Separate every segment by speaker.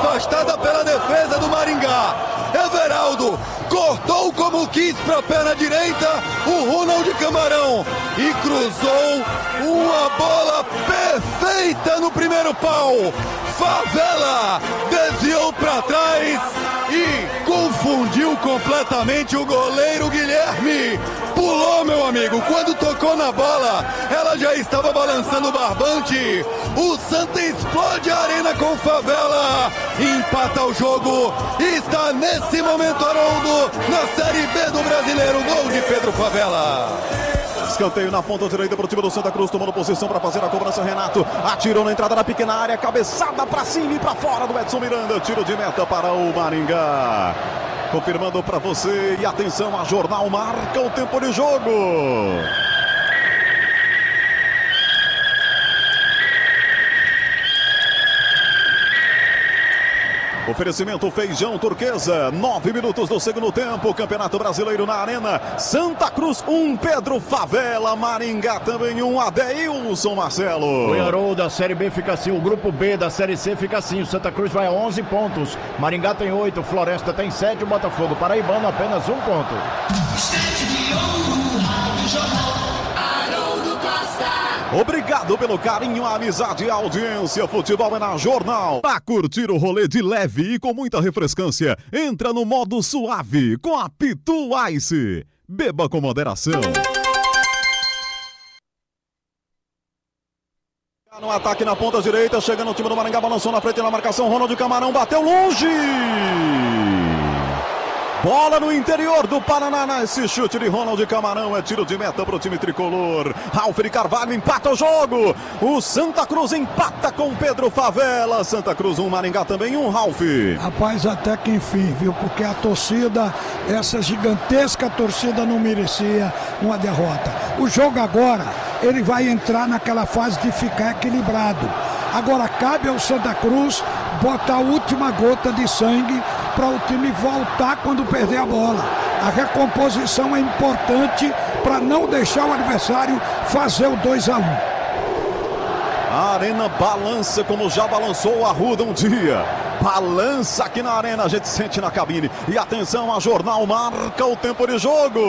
Speaker 1: afastada pela defesa do Maringá. Everaldo cortou como quis para a perna direita o Ronald Camarão e cruzou uma bola perfeita no primeiro pau. Favela desviou para trás e confundiu completamente o goleiro Guilherme. Pulou, meu amigo, quando tocou na bola, ela já estava balançando o barbante. O Santa explode a arena com Favela, empata o jogo e está nesse momento, Haroldo, na Série B do Brasileiro. Gol de Pedro Favela.
Speaker 2: Escanteio na ponta direita para o time do Santa Cruz, tomando posição para fazer a cobrança. Renato atirou na entrada da pequena área, cabeçada para cima e para fora do Edson Miranda. Tiro de meta para o Maringá. Confirmando para você, e atenção, a Jornal marca o tempo de jogo. Oferecimento Feijão Turquesa, 9 minutos do segundo tempo, Campeonato Brasileiro na Arena. Santa Cruz 1, Pedro Favela, Maringá também 1, Adeilson Marcelo.
Speaker 3: O Haroldo da Série B fica assim, o grupo B da Série C fica assim, o Santa Cruz vai a 11 pontos, Maringá tem 8, Floresta tem 7, o Botafogo Paraibano apenas 1 ponto.
Speaker 2: Obrigado pelo carinho, a amizade e a audiência. Futebol é na Jornal. Pra curtir o rolê de leve e com muita refrescância, entra no modo suave com a Pitu Ice. Beba com moderação. No ataque na ponta direita, chegando o time do Maringá, balançou na frente na marcação, Ronald Camarão bateu longe. Bola no interior do Paraná, esse chute de Ronald Camarão, é tiro de meta para o time tricolor. Ralf de Carvalho empata o jogo. O Santa Cruz empata com Pedro Favela. Santa Cruz 1, Maringá também 1, Ralf.
Speaker 4: Rapaz, até que enfim, viu? Porque a torcida, essa gigantesca torcida não merecia uma derrota. O jogo agora, ele vai entrar naquela fase de ficar equilibrado. Agora cabe ao Santa Cruz botar a última gota de sangue para o time voltar quando perder a bola. A recomposição é importante para não deixar o adversário fazer o 2-1.
Speaker 2: A arena balança como já balançou a Arruda um dia. Balança aqui na arena, a gente sente na cabine. E atenção, a Jornal marca o tempo de jogo.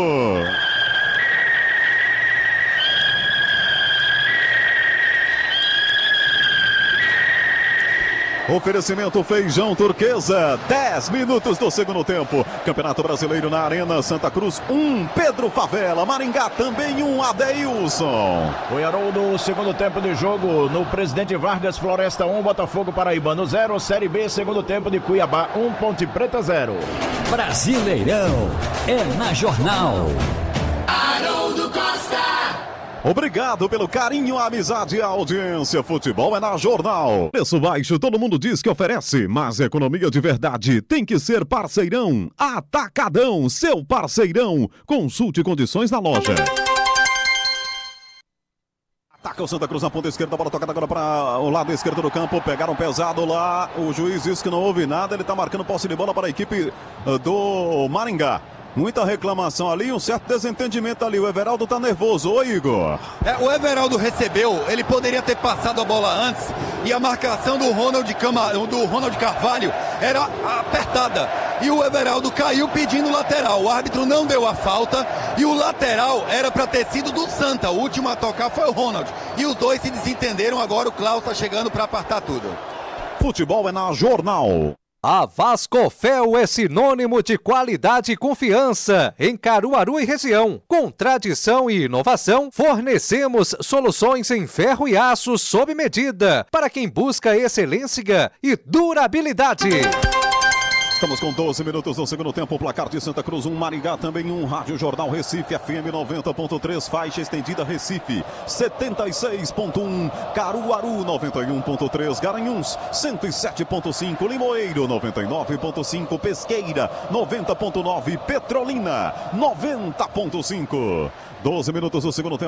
Speaker 2: Oferecimento Feijão Turquesa, 10 minutos do segundo tempo. Campeonato Brasileiro na Arena, Santa Cruz 1, Pedro Favela, Maringá também 1, Adeilson.
Speaker 3: O Haroldo, segundo tempo de jogo no Presidente Vargas, Floresta 1, Botafogo Paraibano 0, Série B, segundo tempo de Cuiabá 1, Ponte Preta 0.
Speaker 5: Brasileirão é na Jornal.
Speaker 6: Haroldo Costa.
Speaker 2: Obrigado pelo carinho, a amizade e a audiência. Futebol é na Jornal. Preço baixo, todo mundo diz que oferece, mas economia de verdade tem que ser Parceirão. Atacadão, seu parceirão. Consulte condições na loja. Ataca o Santa Cruz na ponta esquerda, a bola tocada agora para o lado esquerdo do campo. Pegaram pesado lá, o juiz disse que não houve nada. Ele está marcando posse de bola para a equipe do Maringá. Muita reclamação ali, um certo desentendimento ali. O Everaldo tá nervoso, ô Igor.
Speaker 1: O Everaldo recebeu, ele poderia ter passado a bola antes e a marcação do Ronald Carvalho era apertada. E o Everaldo caiu pedindo lateral. O árbitro não deu a falta e o lateral era para ter sido do Santa. O último a tocar foi o Ronald. E os dois se desentenderam, agora o Klaus tá chegando para apartar tudo.
Speaker 2: Futebol é na Jornal.
Speaker 7: A Vascofel é sinônimo de qualidade e confiança em Caruaru e região. Com tradição e inovação, fornecemos soluções em ferro e aço sob medida para quem busca excelência e durabilidade.
Speaker 2: Estamos com 12 minutos no segundo tempo. O placar de Santa Cruz 1, Maringá também 1. Rádio Jornal Recife FM 90.3. Faixa estendida Recife 76.1. Caruaru 91.3. Garanhuns 107.5. Limoeiro 99.5. Pesqueira 90.9. Petrolina 90.5. 12 minutos do segundo tempo.